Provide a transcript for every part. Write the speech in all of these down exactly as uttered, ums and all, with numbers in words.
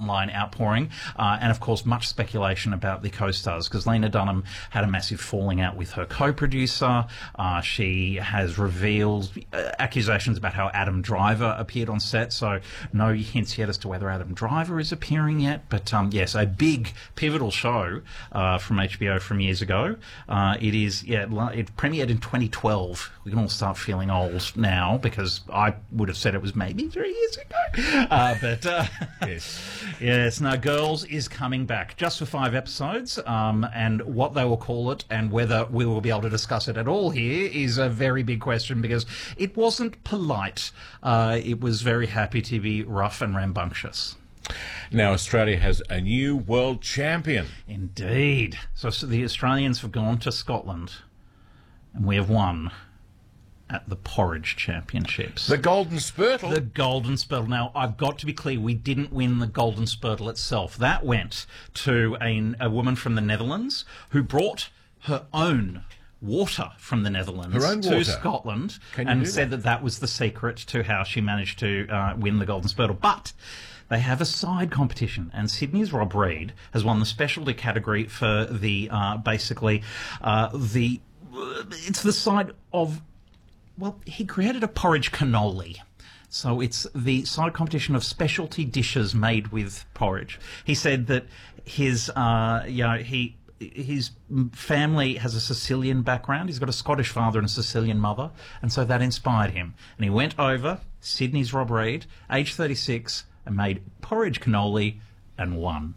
online outpouring, uh, and of course much speculation about the co-stars, because Lena Dunham had a massive falling out with her co-producer. Uh, she has revealed uh, accusations about how Adam Driver appeared on set, so no hints yet as to whether Adam Driver is appearing yet. But um, yes, a big pivotal show uh, from H B O from years ago. Uh, it is, yeah, it premiered in twenty twelve. We can all start feeling old now, because I would have said it was maybe three years ago. Uh, but uh, yes, yes, no, Girls is coming back just for five episodes, um, and what they will call it and whether we will be able to discuss it at all here is a very big question, because it wasn't polite. Uh, it was very happy to be rough and rambunctious. Now Australia has a new world champion. Indeed. So, so the Australians have gone to Scotland, and we have won at the Porridge Championships. The Golden Spurtle? The Golden Spurtle. Now, I've got to be clear, we didn't win the Golden Spurtle itself. That went to a, a woman from the Netherlands who brought her own water from the Netherlands her own to water. Scotland, Can you and do said that? that that was the secret to how she managed to uh, win the Golden Spurtle. But they have a side competition, and Sydney's Rob Reid has won the specialty category for the, uh, basically, uh, the, uh, it's the side of, well, he created a porridge cannoli. So it's the side competition of specialty dishes made with porridge. He said that his, uh, you know, he, his family has a Sicilian background. He's got a Scottish father and a Sicilian mother, and so that inspired him. And he went over, Sydney's Rob Reid, age thirty-six, and made porridge cannoli and won.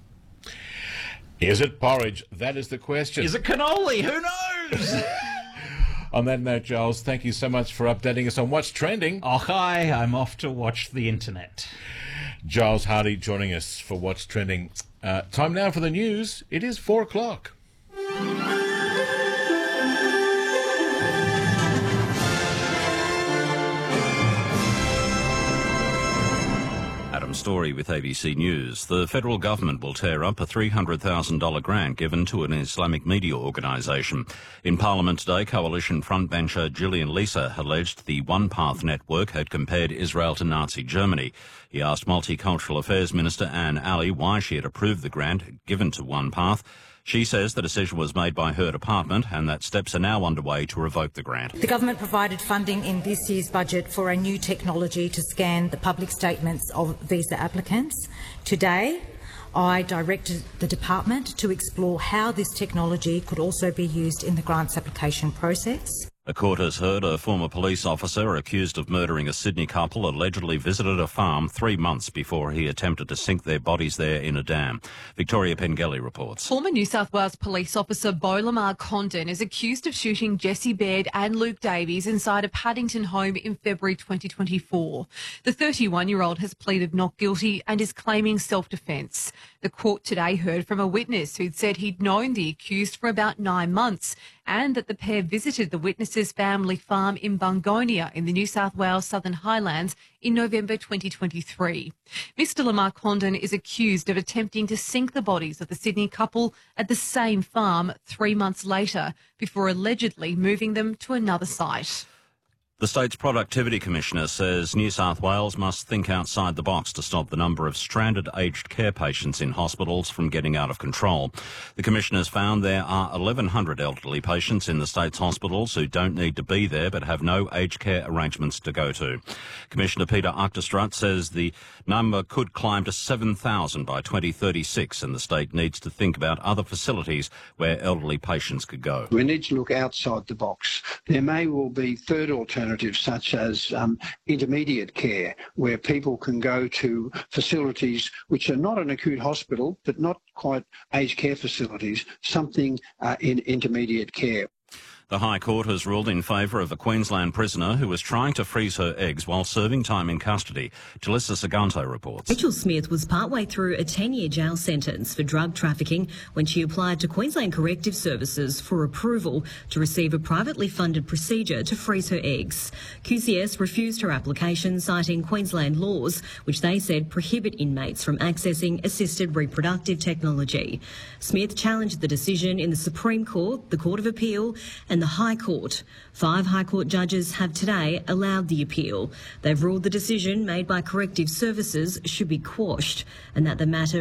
Is it porridge? That is the question. Is it cannoli? Who knows? On that note, Giles, thank you so much for updating us on what's trending. Oh, hi, I'm off to watch the internet. Giles Hardy joining us for what's trending. Uh, time now for the news. It is four o'clock. Adam Story with A B C News. The federal government will tear up a three hundred thousand dollars grant given to an Islamic media organisation. In Parliament today, Coalition frontbencher Gillian Lisa alleged the One Path network had compared Israel to Nazi Germany. He asked Multicultural Affairs Minister Anne Alley why she had approved the grant given to One Path. She says the decision was made by her department and that steps are now underway to revoke the grant. The government provided funding in this year's budget for a new technology to scan the public statements of visa applicants. Today, I directed the department to explore how this technology could also be used in the grants application process. A court has heard a former police officer accused of murdering a Sydney couple allegedly visited a farm three months before he attempted to sink their bodies there in a dam. Victoria Pengelly reports. Former New South Wales police officer Beau Lamar Condon is accused of shooting Jesse Baird and Luke Davies inside a Paddington home in February twenty twenty-four. The thirty-one-year-old has pleaded not guilty and is claiming self-defence. The court today heard from a witness who'd said he'd known the accused for about nine months and that the pair visited the witness's family farm in Bungonia in the New South Wales Southern Highlands in November twenty twenty-three. Mister Lamar Condon is accused of attempting to sink the bodies of the Sydney couple at the same farm three months later before allegedly moving them to another site. The state's Productivity Commissioner says New South Wales must think outside the box to stop the number of stranded aged care patients in hospitals from getting out of control. The Commissioner's found there are eleven hundred elderly patients in the state's hospitals who don't need to be there but have no aged care arrangements to go to. Commissioner Peter Achterstradt says the number could climb to seven thousand by twenty thirty-six and the state needs to think about other facilities where elderly patients could go. We need to look outside the box. There may well be third alternatives such as um, intermediate care, where people can go to facilities which are not an acute hospital but not quite aged care facilities, something uh, in intermediate care. The High Court has ruled in favour of a Queensland prisoner who was trying to freeze her eggs while serving time in custody. Talissa Saganto reports. Rachel Smith was partway through a ten-year jail sentence for drug trafficking when she applied to Queensland Corrective Services for approval to receive a privately funded procedure to freeze her eggs. Q C S refused her application, citing Queensland laws, which they said prohibit inmates from accessing assisted reproductive technology. Smith challenged the decision in the Supreme Court, the Court of Appeal and the High Court. Five High Court judges have today allowed the appeal. They've ruled the decision made by Corrective Services should be quashed and that the matter